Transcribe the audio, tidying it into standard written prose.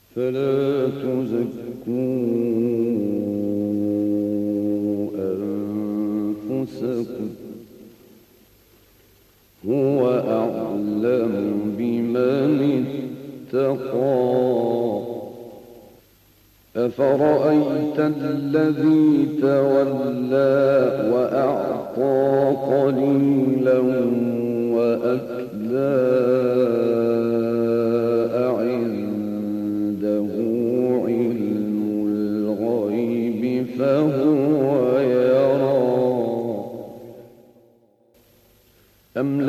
فلا تزكوا أنفسكم هو أعلم بمن اتقى. أفرأيت الذي تولى وأعطى قليلا وأكدى